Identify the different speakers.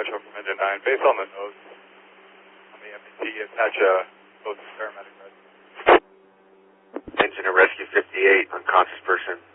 Speaker 1: Metro from Engine 9. Based on the notes on the MPT, attach a both paramedic rescue.
Speaker 2: Engine of Rescue 58, unconscious person.